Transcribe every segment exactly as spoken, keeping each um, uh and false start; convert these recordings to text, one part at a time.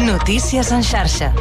Notícies en xarxa.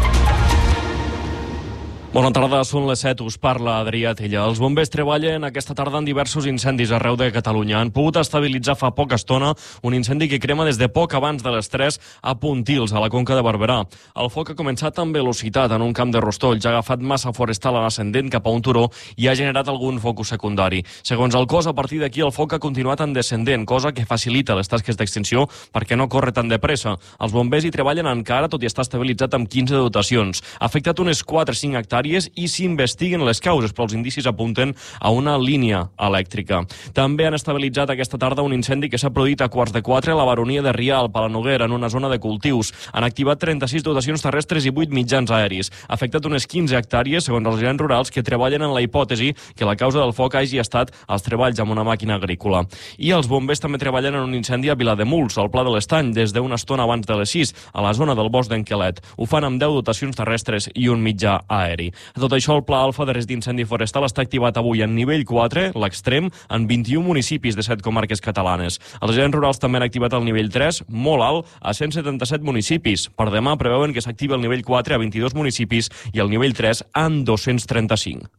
Bona tarda, són les set, us parla Adrià Tella. Els bombers treballen aquesta tarda en diversos incendis arreu de Catalunya. Han pogut estabilitzar fa poca estona un incendi que crema des de poc abans de les tres a Pontils, a la Conca de Barberà. El foc ha començat amb velocitat en un camp de rostolls, ha agafat massa forestal en ascendent cap a un turó i ha generat algun focus secundari. Segons el cos, a partir d'aquí el foc ha continuat en descendent, cosa que facilita les tasques d'extinció perquè no corre tan de pressa. Els bombers hi treballen encara, tot i estar estabilitzat amb quinze dotacions. Ha afectat unes quatre o cinc hectàrees i s'investiguen les causes, però els indicis apunten a una línia elèctrica. També han estabilitzat aquesta tarda un incendi que s'ha produït a quarts de quatre a la baronia de Rialp, a la Noguera, en una zona de cultius. Han activat trenta-sis dotacions terrestres i vuit mitjans aeris. Ha afectat unes quinze hectàrees, segons els agents rurals, que treballen en la hipòtesi que la causa del foc hagi estat els treballs amb una màquina agrícola. I els bombers també treballen en un incendi a Vilademuls, al Pla de l'Estany, des d'una estona abans de les sis, a la zona del bosc d'Enquelet. Ho fan amb deu dotacions terrestres i un mitjà aeri. A tot això, el Pla Alfa de risc d'incendi forestal està activat avui en nivell quatre, l'extrem, en vint-i-un municipis de set comarques catalanes. Els agents rurals també han activat el nivell tres, molt alt, a cent setanta-set municipis. Per demà preveuen que s'activi el nivell quatre a vint-i-dos municipis i el nivell tres en dos-cents trenta-cinc.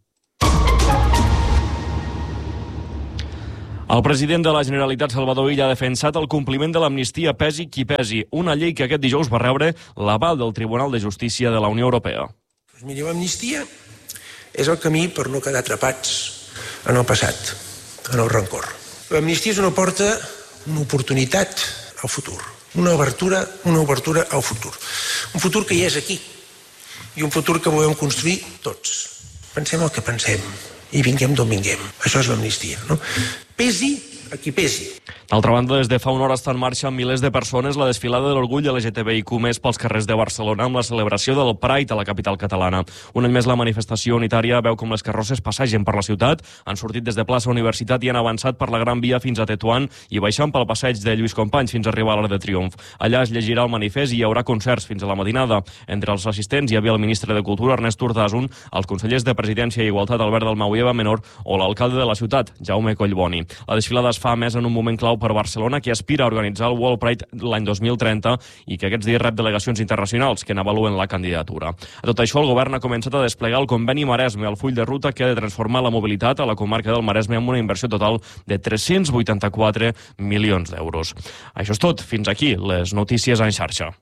El president de la Generalitat, Salvador Illa, ha defensat el compliment de l'amnistia pesi qui pesi, una llei que aquest dijous va rebre l'aval del Tribunal de Justícia de la Unió Europea. Miri, l'amnistia és el camí per no quedar atrapats en el passat, en el rancor. L'amnistia és una porta, una oportunitat al futur, una obertura, una obertura al futur. Un futur que ja és aquí i un futur que volem construir tots. Pensem el que pensem i vinguem d'on vinguem. Això és l'amnistia, no? Pesi a qui pesi. D'altra banda, des de fa una hora està en marxa amb milers de persones la desfilada de l'orgull L G T B I Q més pels carrers de Barcelona amb la celebració del Pride a la capital catalana. Un any més la manifestació unitària veu com les carrosses passegen per la ciutat, han sortit des de plaça Universitat i han avançat per la Gran Via fins a Tetuan i baixant pel passeig de Lluís Companys fins a arribar a l'Arc de Triomf. Allà es llegirà el manifest i hi haurà concerts fins a la matinada. Entre els assistents hi havia el ministre de Cultura, Ernest Urtasun, els consellers de Presidència i Igualtat, Albert Dalmau i Eva Menor, o l'alcalde de la ciutat, Jaume Collboni. La desfilada es fa a més en un moment clau per Barcelona, que aspira a organitzar el World Pride l'any dos mil trenta i que aquests dies rep delegacions internacionals que n'avaluen la candidatura. A tot això, el govern ha començat a desplegar el conveni Maresme, el full de ruta que ha de transformar la mobilitat a la comarca del Maresme amb una inversió total de tres-cents vuitanta-quatre milions d'euros. Això és tot. Fins aquí les notícies en xarxa.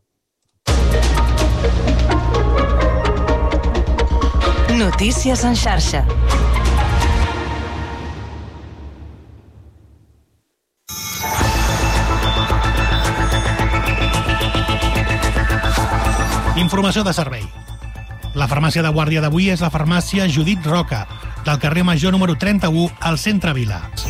Notícies en xarxa. Informació de servei. La farmàcia de guàrdia d'avui és la farmàcia Judit Roca, del carrer Major número trenta-u al centre Vila.